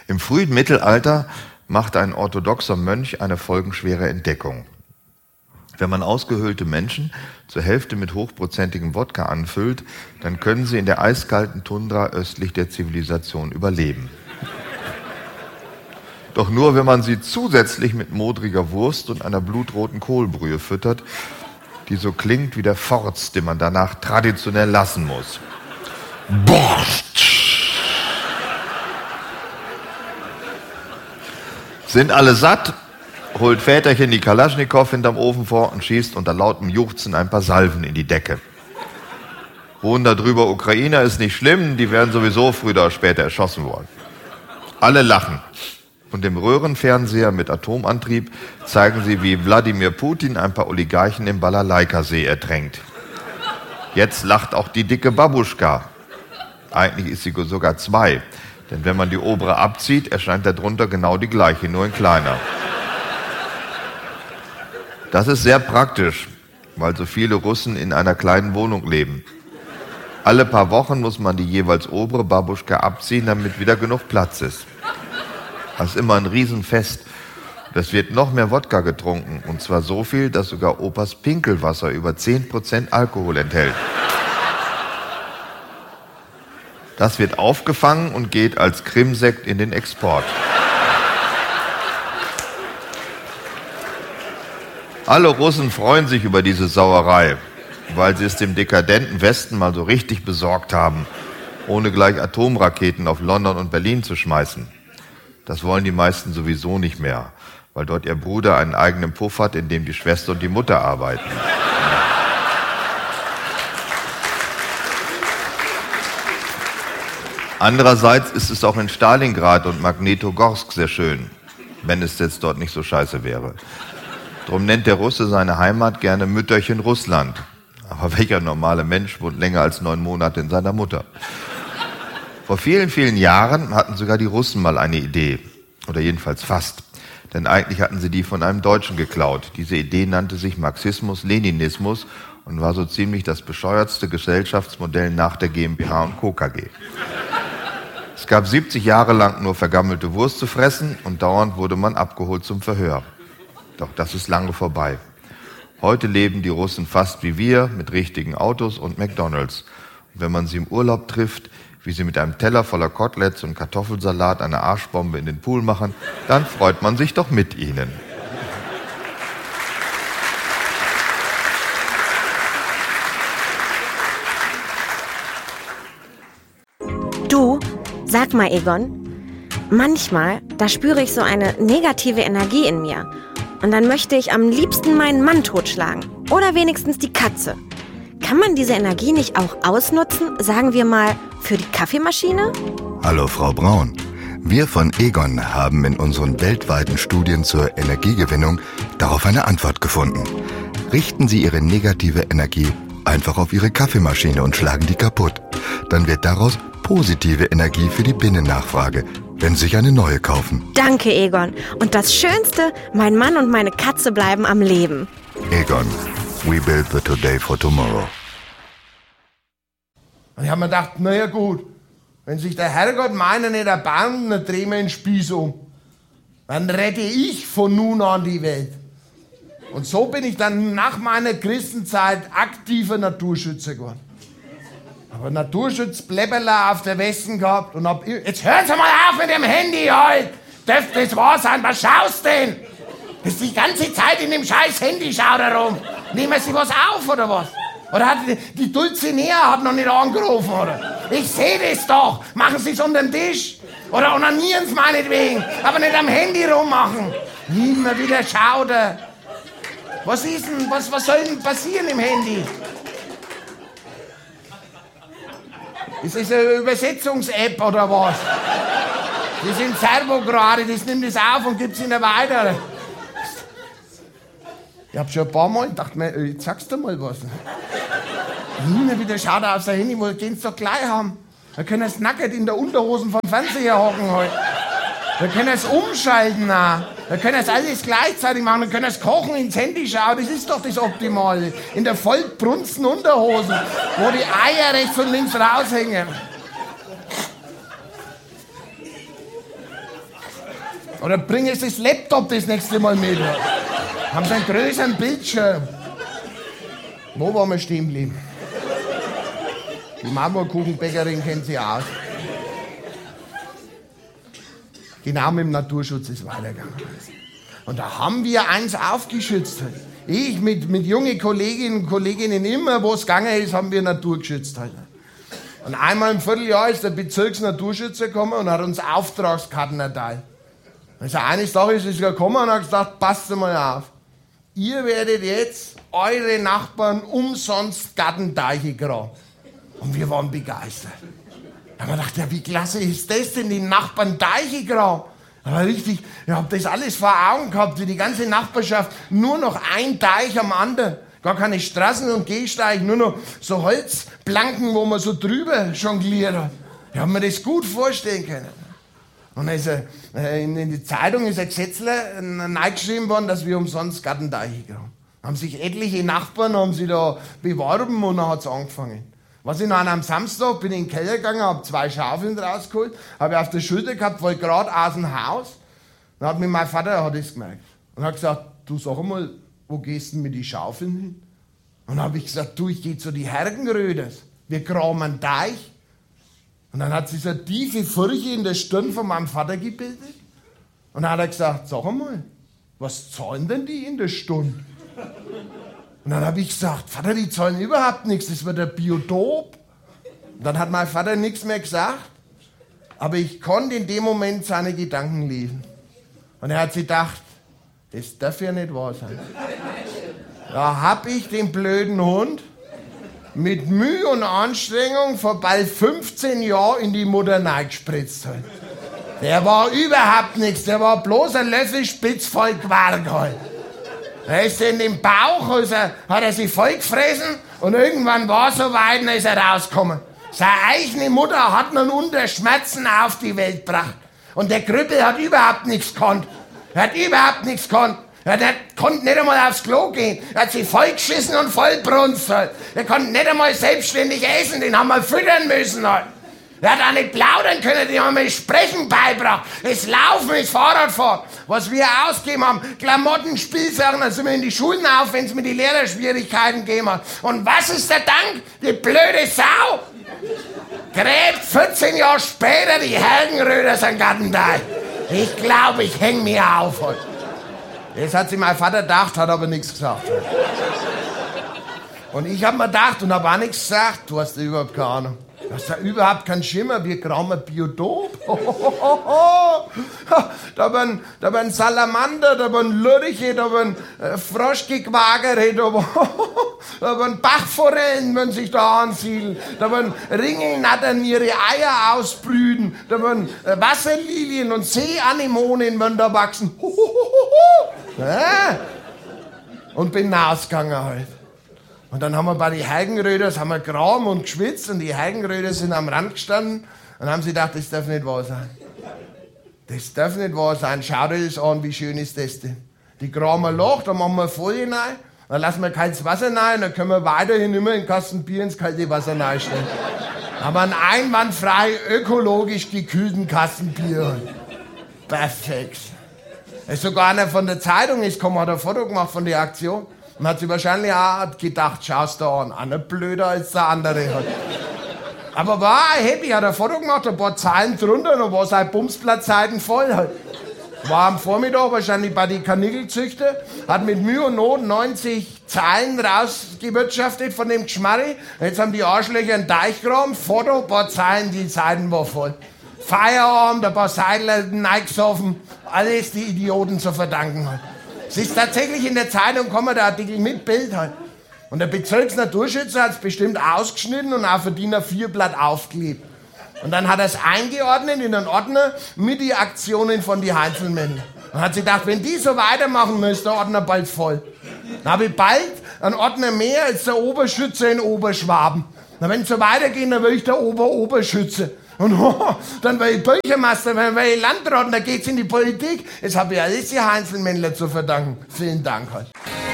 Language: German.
Im frühen Mittelalter machte ein orthodoxer Mönch eine folgenschwere Entdeckung. Wenn man ausgehöhlte Menschen zur Hälfte mit hochprozentigem Wodka anfüllt, dann können sie in der eiskalten Tundra östlich der Zivilisation überleben. Doch nur, wenn man sie zusätzlich mit modriger Wurst und einer blutroten Kohlbrühe füttert, die so klingt wie der Forz, den man danach traditionell lassen muss. Borscht! Sind alle satt, holt Väterchen die Kalaschnikow hinterm Ofen vor und schießt unter lautem Juchzen ein paar Salven in die Decke. Ruhen darüber Ukrainer ist nicht schlimm, die werden sowieso früher oder später erschossen worden. Alle lachen. Und im Röhrenfernseher mit Atomantrieb zeigen sie, wie Wladimir Putin ein paar Oligarchen im Balalaika-See ertränkt. Jetzt lacht auch die dicke Babuschka. Eigentlich ist sie sogar 2, denn wenn man die obere abzieht, erscheint darunter genau die gleiche, nur in kleiner. Das ist sehr praktisch, weil so viele Russen in einer kleinen Wohnung leben. Alle paar Wochen muss man die jeweils obere Babuschka abziehen, damit wieder genug Platz ist. Das ist immer ein Riesenfest. Es wird noch mehr Wodka getrunken, und zwar so viel, dass sogar Opas Pinkelwasser über 10% Alkohol enthält. Das wird aufgefangen und geht als Krimsekt in den Export. Alle Russen freuen sich über diese Sauerei, weil sie es dem dekadenten Westen mal so richtig besorgt haben, ohne gleich Atomraketen auf London und Berlin zu schmeißen. Das wollen die meisten sowieso nicht mehr, weil dort ihr Bruder einen eigenen Puff hat, in dem die Schwester und die Mutter arbeiten. Andererseits ist es auch in Stalingrad und Magnitogorsk sehr schön, wenn es jetzt dort nicht so scheiße wäre. Drum nennt der Russe seine Heimat gerne Mütterchen Russland. Aber welcher normale Mensch wohnt länger als 9 Monate in seiner Mutter? Vor vielen, vielen Jahren hatten sogar die Russen mal eine Idee. Oder jedenfalls fast. Denn eigentlich hatten sie die von einem Deutschen geklaut. Diese Idee nannte sich Marxismus-Leninismus und war so ziemlich das bescheuertste Gesellschaftsmodell nach der GmbH und Co. KG. Es gab 70 Jahre lang nur vergammelte Wurst zu fressen und dauernd wurde man abgeholt zum Verhör. Doch das ist lange vorbei. Heute leben die Russen fast wie wir, mit richtigen Autos und McDonalds. Und wenn man sie im Urlaub trifft, wie sie mit einem Teller voller Koteletts und Kartoffelsalat eine Arschbombe in den Pool machen, dann freut man sich doch mit ihnen. Du, sag mal, Egon, manchmal, da spüre ich so eine negative Energie in mir. Und dann möchte ich am liebsten meinen Mann totschlagen. Oder wenigstens die Katze. Kann man diese Energie nicht auch ausnutzen, sagen wir mal, für die Kaffeemaschine? Hallo Frau Braun. Wir von Egon haben in unseren weltweiten Studien zur Energiegewinnung darauf eine Antwort gefunden. Richten Sie Ihre negative Energie einfach auf Ihre Kaffeemaschine und schlagen die kaputt. Dann wird daraus positive Energie für die Binnennachfrage, wenn Sie sich eine neue kaufen. Danke, Egon. Und das Schönste, mein Mann und meine Katze bleiben am Leben. Egon, we build the today for tomorrow. Und ich habe mir gedacht, naja gut, wenn sich der Herrgott meiner nicht erbarmt, dann drehen wir den Spieß um. Dann rette ich von nun an die Welt. Und so bin ich dann nach meiner Christenzeit aktiver Naturschützer geworden. Aber Naturschutzbläbberler auf der Westen gehabt und hab... Jetzt hören Sie mal auf mit dem Handy halt! Dürfte das wahr sein? Was schaust denn? Das ist die ganze Zeit in dem scheiß Handy, schau da rum. Nehmen Sie was auf, oder was? Oder hat die Dulcinea hat noch nicht angerufen, oder? Ich sehe das doch. Machen Sie es unter den Tisch. Oder onanieren Sie meinetwegen. Aber nicht am Handy rummachen. Immer wieder Schauder. Was ist denn, was soll denn passieren im Handy? Ist das eine Übersetzungs-App oder was? Die sind Servo gerade, das nimmt das auf und gibt es ihnen weiter. Ich hab schon ein paar Mal gedacht, jetzt sagst du mal was. Immer wieder schaut er auf sein Handy, wo den doch gleich haben. Da können sie nackert in der Unterhosen vom Fernseher hocken halt. Da können sie umschalten auch. Da können sie alles gleichzeitig machen. Da können sie kochen, ins Handy schauen. Das ist doch das Optimale. In der vollbrunsten Unterhosen, wo die Eier rechts und links raushängen. Oder bring jetzt das Laptop das nächste Mal mit. Haben sie einen größeren Bildschirm. Wo waren wir stehen geblieben? Die Marmorkuchenbäckerin kennt sie aus. Genau, mit dem Naturschutz ist weitergegangen. Und da haben wir eins aufgeschützt. Ich mit jungen Kolleginnen und Kollegen immer, wo es gegangen ist, haben wir Natur geschützt. Und einmal im Vierteljahr ist der Bezirksnaturschützer gekommen und hat uns Auftragskarten erteilt. Also eines Tages ist er gekommen und hat gesagt, passt mal auf. Ihr werdet jetzt eure Nachbarn umsonst Gartenteiche graben. Und wir waren begeistert. Da haben wir gedacht, ja, wie klasse ist das denn, die Nachbarn Teiche graben? Aber richtig, ich hab das alles vor Augen gehabt, wie die ganze Nachbarschaft, nur noch ein Teich am anderen. Gar keine Straßen und Gehsteige, nur noch so Holzplanken, wo man so drüber jongliert hat. Ich hab mir das gut vorstellen können. Und also, in die Zeitung ist ein Gesetzler reingeschrieben worden, dass wir umsonst Gartenteiche graben. Haben sich etliche Nachbarn haben sich da beworben und dann hat's angefangen. Was ich noch an einem Samstag bin ich in den Keller gegangen, habe 2 Schaufeln rausgeholt, habe auf der Schulter gehabt, wollte gerade aus dem Haus. Dann hat mir mein Vater hat das gemerkt und hat gesagt, du sag mal, wo gehst du mit den Schaufeln hin? Und dann habe ich gesagt, du, ich gehe zu die Hergenröders, wir graben einen Teich. Und dann hat sich so eine tiefe Furche in der Stirn von meinem Vater gebildet. Und dann hat er gesagt, sag mal, was zahlen denn die in der Stunde? Und dann habe ich gesagt, Vater, die zahlen überhaupt nichts, das wird ein Biotop. Und dann hat mein Vater nichts mehr gesagt, aber ich konnte in dem Moment seine Gedanken lesen. Und er hat sich gedacht, das darf ja nicht wahr sein. Da habe ich den blöden Hund mit Mühe und Anstrengung vor bald 15 Jahren in die Mutter reingespritzt. Der war überhaupt nichts, der war bloß ein Löffel spitz voll Quark halt. Er ist in den Bauch, also hat er sich vollgefressen und irgendwann war es so weit und dann ist er rausgekommen. Seine eigene Mutter hat ihn unter Schmerzen auf die Welt gebracht. Und der Krüppel hat überhaupt nichts gekonnt. Er hat überhaupt nichts gekonnt. Der konnte nicht einmal aufs Klo gehen. Er hat sich vollgeschissen und vollbrunst. Halt. Er konnte nicht einmal selbstständig essen, den haben wir füttern müssen. Halt. Er hat auch nicht plaudern können, die haben mir das Sprechen beigebracht. Das Laufen, das Fahrradfahren. Was wir ausgegeben haben, Klamotten, Spielsachen, dann sind wir in die Schulen auf, wenn es mit den Lehrern Schwierigkeiten gegeben hat. Und was ist der Dank? Die blöde Sau gräbt 14 Jahre später die Hergenröders an Gartenteich. Ich glaube, ich häng mir auf heute. Das hat sich mein Vater gedacht, hat aber nichts gesagt. Und ich habe mir gedacht und habe auch nichts gesagt. Du hast ja überhaupt keine Ahnung. Du hast ja überhaupt keinen Schimmer. Wir graben ein Biotop. Da werden Salamander, da werden Lurche, da werden Froschgequagere, da werden Bachforellen, wenn sich da ansiedeln. Da werden Ringelnattern ihre Eier ausbrüten. Da werden Wasserlilien und Seeanemonen werden da wachsen. Ja. Und bin rausgegangen halt. Und dann haben wir bei den Hergenröders gegraben und geschwitzt und die Hergenröder sind am Rand gestanden und haben sie gedacht, das darf nicht wahr sein. Das darf nicht wahr sein. Schau dir das an, wie schön ist das denn. Die graben ein Loch, da machen wir Folie rein, dann lassen wir kaltes Wasser rein und dann können wir weiterhin immer einen Kasten Bier ins kalte Wasser reinstellen. Aber einen einwandfrei ökologisch gekühlten Kasten Bier. Perfekt. Es ist sogar einer von der Zeitung ist gekommen, hat ein Foto gemacht von der Aktion. Und hat sich wahrscheinlich auch gedacht, schau's da an, einer blöder als der andere. Aber war happy, hat ein Foto gemacht, ein paar Zeilen drunter, und dann war sein Bumsblattseiten voll. War am Vormittag wahrscheinlich bei den Kanickelzüchter, hat mit Mühe und Not 90 Zeilen rausgewirtschaftet von dem Geschmarri. Jetzt haben die Arschlöcher einen Teich gegraben, Foto, ein paar Zeilen, die Seiten war voll. Feierabend, ein paar Seidler reingesoffen, alles die Idioten zu verdanken hat. Es ist tatsächlich in der Zeitung gekommen, der Artikel mit Bild halt. Und der Bezirksnaturschützer hat es bestimmt ausgeschnitten und auf ein DIN A4-Blatt aufgeklebt. Und dann hat er es eingeordnet in einen Ordner mit den Aktionen von den Heinzelmännern. Und hat sich gedacht, wenn die so weitermachen, dann ist der Ordner bald voll. Dann habe ich bald einen Ordner mehr als der Oberschütze in Oberschwaben. Na, wenn es so weitergeht, dann will ich der Oberschütze. Und dann war ich Bürgermeister, dann war ich Landrat und dann geht's in die Politik. Jetzt habe ich alles die Heinzelmännler zu verdanken. Vielen Dank halt.